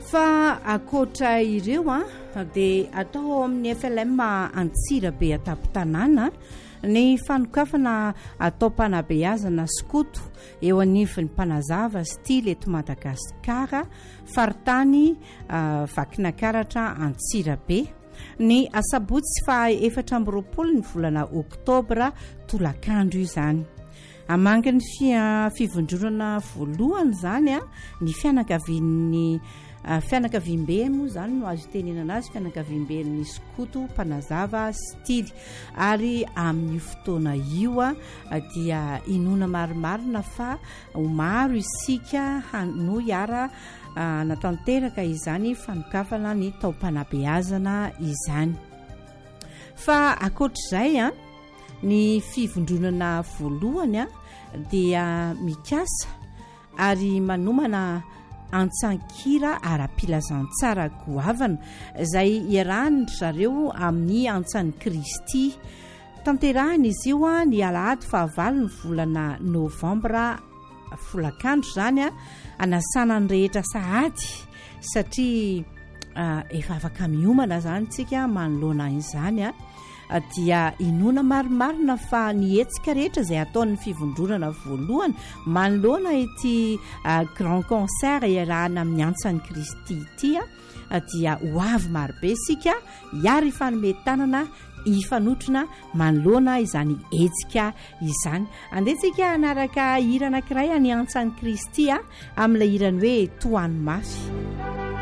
fa akoatra ireo dia atao amin'ny FLM Antsirabe Atapy-Tanàna ny fanokafana atao mpanabeazana skoto eo anivon'ny mpanazava stily eto Madagasikara faritany Vakinakaratra Antsirabe ny asabotsy fa 4 ny volana Oktobra tolakandro izany. Amanga ny fivondronana voalohany zany ny fianakavian'ny fianakaviam-be moa zany no azo tenenana azy fianakaviam-ben'ny skoto mpanazava stily ary amin'ny fotoana io dia inona marimarina fa maro isika no iara natanteraka izany fanokafana ny tao-panabeazana izany. Fa akoatr'izay ny fivondronana voalohany dia mikasa ary manomana antsankira ara-pilazantsara goavana izay iarahany zareo amin'ny antsan'i Kristy. Tanterahana izy io ny alahady 9 ny volana Novambra folakandro zany anasana ny rehetra sahady satria efa afaka miomana zany tsika manoloana izany dia inona marimarina fa ny hetsika rehetra izay ataon'ny fivondronana voalohany manoloana ity grand concert iarahana amin'ny antsan'i Kristy ity dia ho avy marobe sika hiary fanometanana ifanotrona manoloana izany hetsika izany. Andetsika anaraka hira anankiray any antsan'i Kristy amin'ilay hirany hoe toany mafy.